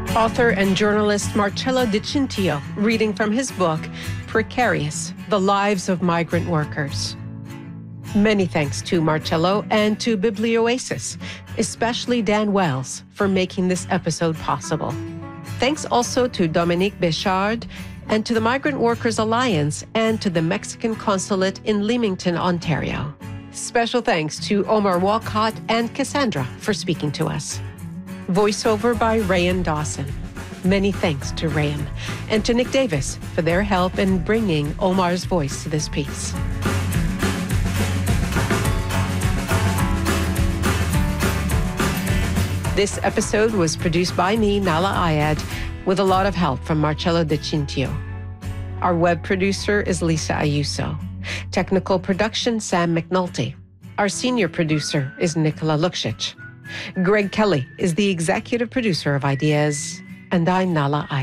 Author and journalist Marcello Di Cincio, reading from his book, Precarious: The Lives of Migrant Workers. Many thanks to Marcello and to Biblioasis, especially Dan Wells, for making this episode possible. Thanks also to Dominique Béchard and to the Migrant Workers Alliance and to the Mexican Consulate in Leamington, Ontario. Special thanks to Omar Walcott and Cassandra for speaking to us. Voiceover by Rayan Dawson. Many thanks to Rayan and to Nick Davis for their help in bringing Omar's voice to this piece. This episode was produced by me, Nahlah Ayed, with a lot of help from Marcello Di Cincio. Our web producer is Lisa Ayuso. Technical production, Sam McNulty. Our senior producer is Nicola Luksic. Greg Kelly is the executive producer of Ideas, and I'm Nahlah Ayed.